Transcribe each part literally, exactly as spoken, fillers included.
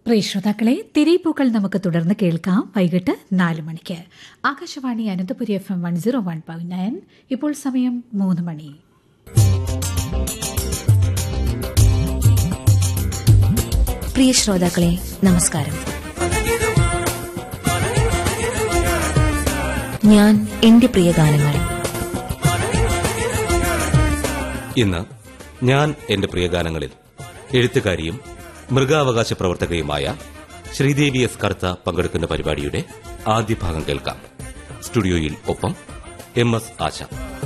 പ്രിയ ശ്രോതാക്കളെ, തിരയിപ്പൂക്കൾ നമുക്ക് തുടർന്ന് കേൾക്കാം വൈകിട്ട് നാല് മണിക്ക്. Akashvani Ananthapuri F M one zero one point nine. ഇപ്പോൾ സമയം മൂന്ന് മണി. പ്രിയ ശ്രോതാക്കളെ, നമസ്കാരം. ഞാൻ എന്റെ പ്രിയ ഗാനങ്ങൾ. ഇന്ന് ഞാൻ എന്റെ പ്രിയ ഗാനങ്ങളിൽ എഴുത്തുകാരിയും മൃഗാവകാശ പ്രവർത്തകയുമായ ശ്രീദേവി എസ് കർത്ത പങ്കെടുക്കുന്ന പരിപാടിയുടെ ആദ്യ ഭാഗം കേൾക്കാം. സ്റ്റുഡിയോയിൽ ഒപ്പം എം എസ് ആശ.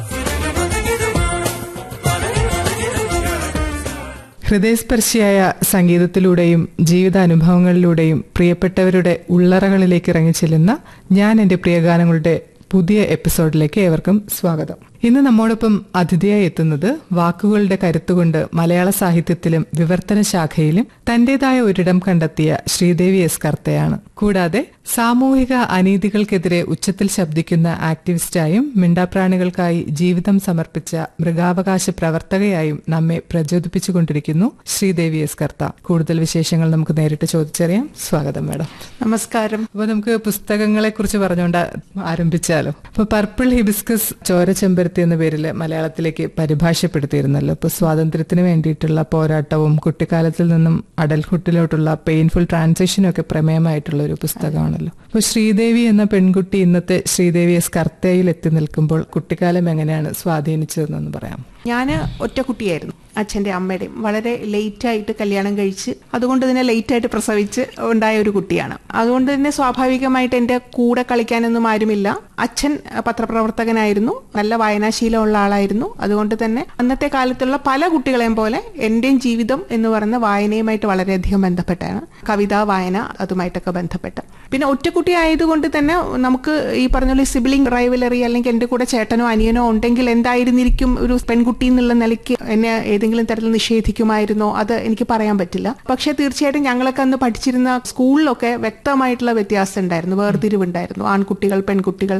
ഹൃദയസ്പർശിയായ സംഗീതത്തിലൂടെയും ജീവിതാനുഭവങ്ങളിലൂടെയും പ്രിയപ്പെട്ടവരുടെ ഉള്ളറകളിലേക്ക് ഇറങ്ങിച്ചെല്ലുന്ന ഞാൻ എന്റെ പ്രിയഗാനങ്ങളുടെ പുതിയ എപ്പിസോഡിലേക്ക് ഏവർക്കും സ്വാഗതം. ഇന്ന് നമ്മോടൊപ്പം അതിഥിയായി എത്തുന്നത് വാക്കുകളുടെ കരുത്തുകൊണ്ട് മലയാള സാഹിത്യത്തിലും വിവർത്തന ശാഖയിലും തന്റേതായ ഒരിടം കണ്ടെത്തിയ ശ്രീദേവി എസ് കർത്തയാണ്. കൂടാതെ സാമൂഹിക അനീതികൾക്കെതിരെ ഉച്ചത്തിൽ ശബ്ദിക്കുന്ന ആക്ടിവിസ്റ്റായും മിണ്ടാപ്രാണികൾക്കായി ജീവിതം സമർപ്പിച്ച മൃഗാവകാശ പ്രവർത്തകയായും നമ്മെ പ്രചോദിപ്പിച്ചുകൊണ്ടിരിക്കുന്നു ശ്രീദേവി എസ് കർത്ത. കൂടുതൽ വിശേഷങ്ങൾ നമുക്ക് നേരിട്ട് ചോദിച്ചറിയാം. സ്വാഗതം മാഡം. നമസ്കാരം. അപ്പൊ നമുക്ക് പുസ്തകങ്ങളെ കുറിച്ച് പറഞ്ഞുകൊണ്ട് ആരംഭിച്ചാലോ? അപ്പൊ പർപ്പിൾ ഹിബിസ്കസ് ചോരച്ചെമ്പരത്തി എന്ന പേരിൽ മലയാളത്തിലേക്ക് പരിഭാഷപ്പെടുത്തിയിരുന്നല്ലോ. ഇപ്പൊ സ്വാതന്ത്ര്യത്തിന് വേണ്ടിയിട്ടുള്ള പോരാട്ടവും കുട്ടിക്കാലത്തിൽ നിന്നും അഡൽഹുഡിലോട്ടുള്ള പെയിൻഫുൾ ട്രാൻസിഷനും ഒക്കെ പ്രമേയമായിട്ടുള്ള ഒരു പുസ്തകമാണല്ലോ. അപ്പൊ ശ്രീദേവി എന്ന പെൺകുട്ടി ഇന്നത്തെ ശ്രീദേവി എസ് കർത്തയിൽ എത്തി നിൽക്കുമ്പോൾ കുട്ടിക്കാലം എങ്ങനെയാണ് സ്വാധീനിച്ചതെന്നൊന്ന് പറയാം. ഞാൻ ഒറ്റ കുട്ടിയായിരുന്നു. അച്ഛൻ്റെ അമ്മയുടെയും വളരെ ലേറ്റായിട്ട് കല്യാണം കഴിച്ച് അതുകൊണ്ട് തന്നെ ലേറ്റായിട്ട് പ്രസവിച്ച് ഉണ്ടായ ഒരു കുട്ടിയാണ്. അതുകൊണ്ട് തന്നെ സ്വാഭാവികമായിട്ട് എൻ്റെ കൂടെ കളിക്കാനൊന്നും ആരുമില്ല. അച്ഛൻ പത്രപ്രവർത്തകനായിരുന്നു, നല്ല വായനാശീലമുള്ള ആളായിരുന്നു. അതുകൊണ്ട് തന്നെ അന്നത്തെ കാലത്തുള്ള പല കുട്ടികളെയും പോലെ എൻ്റെയും ജീവിതം എന്ന് പറയുന്ന വായനയുമായിട്ട് വളരെയധികം ബന്ധപ്പെട്ടാണ്. കവിതാ വായന അതുമായിട്ടൊക്കെ ബന്ധപ്പെട്ട്. പിന്നെ ഒറ്റക്കുട്ടി ആയതുകൊണ്ട് തന്നെ നമുക്ക് ഈ പറഞ്ഞ പോലെ സിബിലിംഗ് റൈവലറി അല്ലെങ്കിൽ എൻ്റെ കൂടെ ചേട്ടനോ അനിയനോ ഉണ്ടെങ്കിൽ എന്തായിരുന്നിരിക്കും ഒരു പെൺകുട്ടി എന്നുള്ള നിലയ്ക്ക് എന്നെ ഏതെങ്കിലും തരത്തിൽ നിഷേധിക്കുമായിരുന്നോ അത് എനിക്ക് പറയാൻ പറ്റില്ല. പക്ഷെ തീർച്ചയായിട്ടും ഞങ്ങളൊക്കെ അന്ന് പഠിച്ചിരുന്ന സ്കൂളിലൊക്കെ വ്യക്തമായിട്ടുള്ള വ്യത്യാസം ഉണ്ടായിരുന്നു, വേർതിരിവുണ്ടായിരുന്നു. ആൺകുട്ടികൾ പെൺകുട്ടികൾ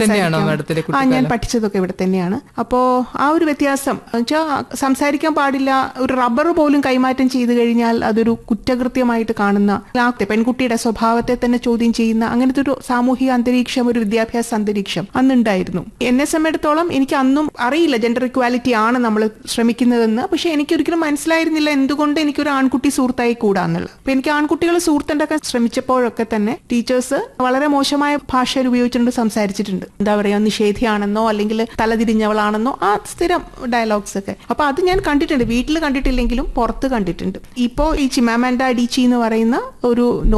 ആ ഞാൻ പഠിച്ചതൊക്കെ ഇവിടെ തന്നെയാണ്. അപ്പോ ആ ഒരു വ്യത്യാസം വെച്ചാൽ സംസാരിക്കാൻ പാടില്ല, ഒരു റബ്ബർ പോലും കൈമാറ്റം ചെയ്തു കഴിഞ്ഞാൽ അതൊരു കുറ്റകൃത്യമായിട്ട് കാണുന്ന, ആ പെൺകുട്ടിയുടെ സ്വഭാവത്തെ തന്നെ ചോദ്യം ചെയ്യുന്ന അങ്ങനത്തെ ഒരു സാമൂഹിക അന്തരീക്ഷം, ഒരു വിദ്യാഭ്യാസ അന്തരീക്ഷം അന്നുണ്ടായിരുന്നു. എന്നെ സംബന്ധിച്ചിടത്തോളം എനിക്ക് അന്നും അറിയില്ല ജെൻഡർ ഇക്വാലിറ്റി ആണ് നമ്മൾ ശ്രമിക്കുന്നതെന്ന്. പക്ഷെ എനിക്കൊരിക്കലും മനസ്സിലായിരുന്നില്ല എന്തുകൊണ്ട് എനിക്കൊരു ആൺകുട്ടി സുഹൃത്തായി കൂടാന്നുള്ളത്. അപ്പൊ എനിക്ക് ആൺകുട്ടികൾ സുഹൃത്തുണ്ടാക്കാൻ ശ്രമിച്ചപ്പോഴൊക്കെ തന്നെ ടീച്ചേഴ്സ് വളരെ മോശമായ ഭാഷ ഉപയോഗിച്ചുകൊണ്ട് സംസാരിച്ചിട്ടുണ്ട്. എന്താ പറയാ, നിഷേധിയാണെന്നോ അല്ലെങ്കിൽ തലതിരിഞ്ഞവളാണെന്നോ ആ സ്ഥിരം ഡയലോഗ്സ് ഒക്കെ. അപ്പൊ അത് ഞാൻ കണ്ടിട്ടുണ്ട്, വീട്ടിൽ കണ്ടിട്ടില്ലെങ്കിലും പുറത്ത് കണ്ടിട്ടുണ്ട്. ഇപ്പോ ഈ ചിമാമാൻഡ അഡീച്ചി എന്ന് പറയുന്ന ഒരു